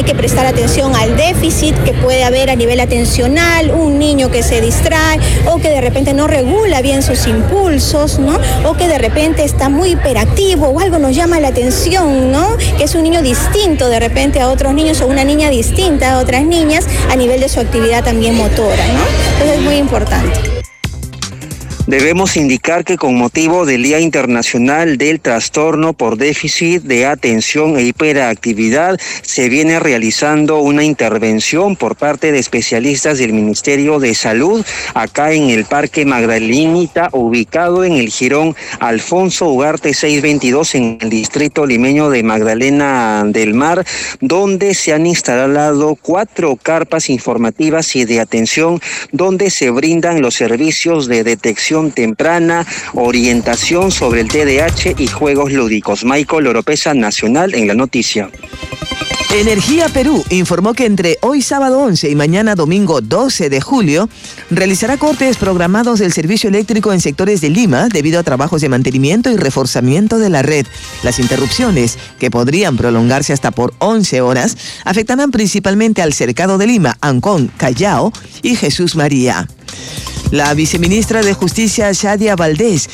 que prestar atención al déficit que puede haber a nivel atencional, un niño que se distrae o que de repente no regula bien sus impulsos, ¿no? O que de repente está muy hiperactivo o algo nos llama la atención, ¿no? Que es un niño distinto de repente a otros niños o una niña distinta a otras niñas a nivel de su actividad también motora, ¿no? Entonces es muy importante. Debemos indicar que con motivo del Día Internacional del Trastorno por Déficit de Atención e Hiperactividad, se viene realizando una intervención por parte de especialistas del Ministerio de Salud acá en el Parque Magdalenita, ubicado en el jirón Alfonso Ugarte 622 en el distrito limeño de Magdalena del Mar, donde se han instalado 4 carpas informativas y de atención donde se brindan los servicios de detección temprana, orientación sobre el TDAH y juegos lúdicos. Michael Oropesa, Nacional, en la noticia. Energía Perú informó que entre hoy sábado 11 y mañana domingo 12 de julio realizará cortes programados del servicio eléctrico en sectores de Lima debido a trabajos de mantenimiento y reforzamiento de la red. Las interrupciones, que podrían prolongarse hasta por 11 horas, afectarán principalmente al Cercado de Lima, Ancón, Callao y Jesús María. La viceministra de Justicia, Shadia Valdés,